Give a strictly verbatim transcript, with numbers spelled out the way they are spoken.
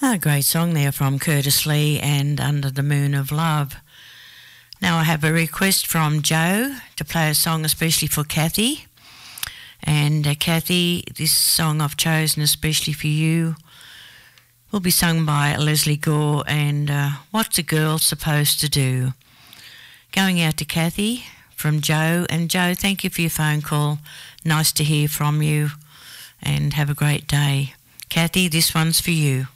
A great song there from Curtis Lee and Under the Moon of Love. Now I have a request from Joe to play a song especially for Kathy. And uh, Kathy, this song I've chosen especially for you will be sung by Leslie Gore, and uh, What's a Girl Supposed to Do? Going out to Kathy from Joe. And Joe, thank you for your phone call. Nice to hear from you, and have a great day. Kathy, this one's for you.